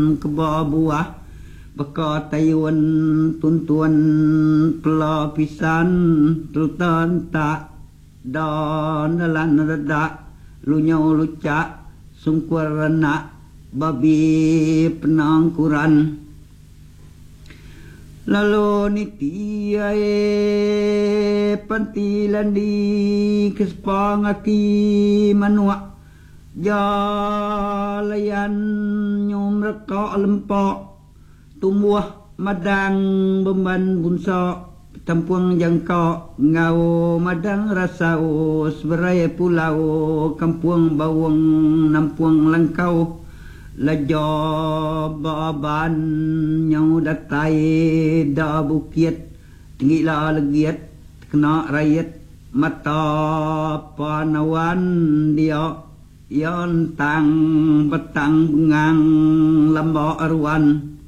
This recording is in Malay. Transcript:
keba buah beka tayun tuntuan pelapisan tutan tak dan dalan redak lunyau lucak sungkur renak babi penangkuran lalu nitiae pantilan di kespangaki manuak jalayan nyum rekok lempok tumbuh madang beban bunso tampuang jangkau ngau madang rasau seberai pulau kampung bawang nampuang langkau lajo baban nyau datai da bukit tinggi la legiat kena rakyat mata panawan dia yon tang petang bengang lambok aruan